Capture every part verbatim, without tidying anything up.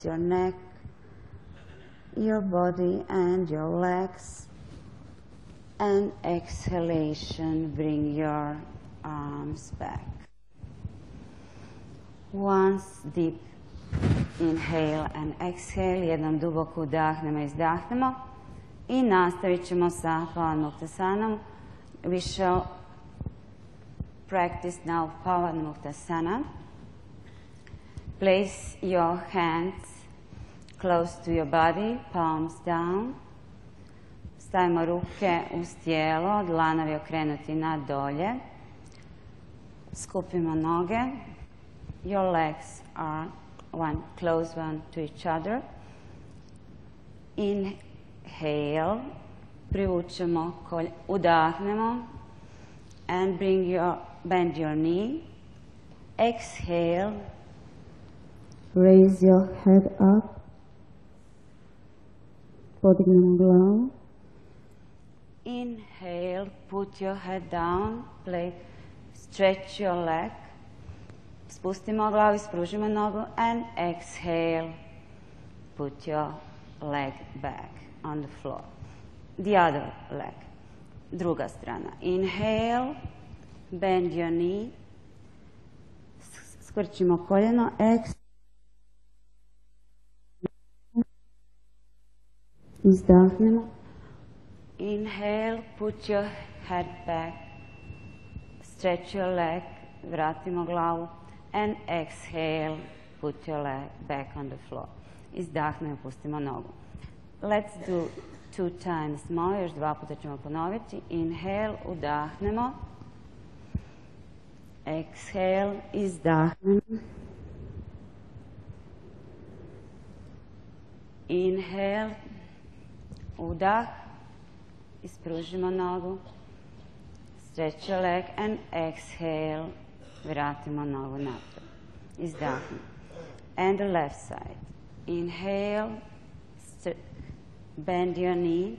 your neck, your body and your legs. And exhalation, bring your arms back. Once deep inhale and exhale, jednom duboko udahnemo i izdahnemo i nastavit ćemo sa Pavanmuktasanom. We shall practice now Pavanmuktasana. Place your hands close to your body, palms down. Stavimo ruke uz tijelo, dlanovi okrenuti na dolje. Skupimo noge. Your legs are one close one to each other. Inhale, privučemo kolje, udahnemo and bring your bend your knee. Exhale, raise your head up, podignemo glavu. Inhale, put your head down, play, stretch your leg. Spustimo glavu, ispružimo nogu and exhale, put your leg back on the floor. The other leg, druga strana. Inhale, bend your knee, skrčimo koljeno, exhale. Izdahnemo. Inhale, put your head back, stretch your leg, vratimo glavu and exhale, put your leg back on the floor. Izdahnemo, pustimo nogu. Let's do two times more, još dva puta ćemo ponoviti. Inhale, udahnemo. Exhale, izdahnemo. Inhale, udah, ispružimo nogu, stretch your leg and exhale, vratimo nogu natrag, izdahnemo. And the left side. Inhale, bend your knee.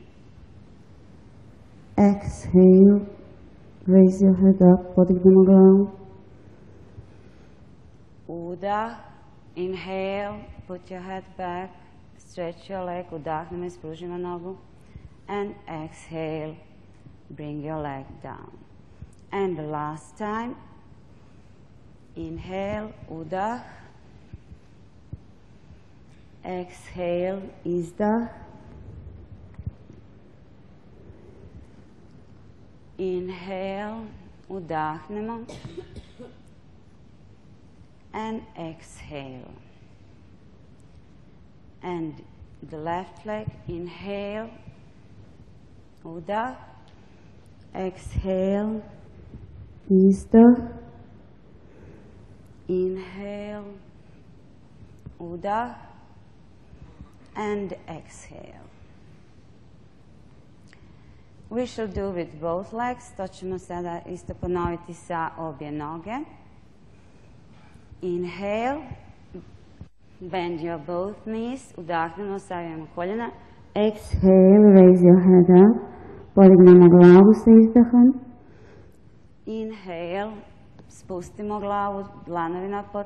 Exhale, raise your head up, podignemo glavu. Udah, inhale, put your head back, stretch your leg, udahnemo, ispružimo nogu. And exhale, bring your leg down. And the last time. Inhale, udah. Exhale, izdah. Inhale, udahnemo. And exhale. And the left leg, inhale, udah. Exhale, izdah. Inhale, udah, and exhale. We shall do with both legs. To ćemo sada isto ponoviti sa obje noge. Inhale, bend your both knees, udahnemo, stavimo koljena. Exhale, raise your head up, podignemo glavu sa izdahom. Inhale, spustimo glavu, dlanovi na pod.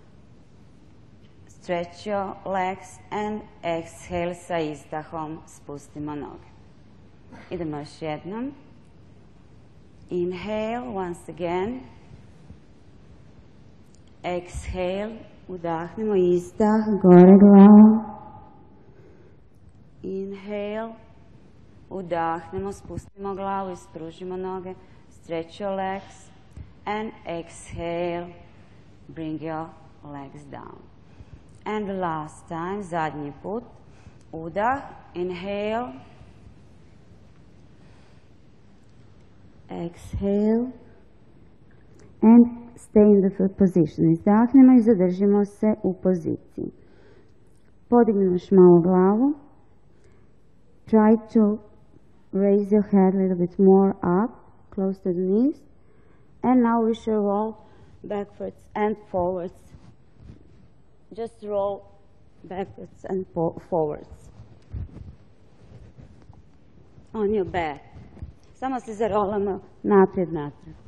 Stretch your legs and exhale sa izdahom, spustimo noge. Idemo još jednom. Inhale, once again. Exhale, udahnemo, izdah, gore glava. Inhale, udahnemo, spustimo glavu, ispružimo noge. Stretch your legs. And exhale, bring your legs down. And the last time, zadnji put, udah, inhale, exhale, and stay in the foot position. Izdahnemo i zadržimo se u poziciji. Podignemo još malo glavu. Try to raise your head a little bit more up, close to the knees. And now we shall roll backwards and forwards. Just roll backwards and forwards. On your back. Samo se zarolamo naprijed, natrag.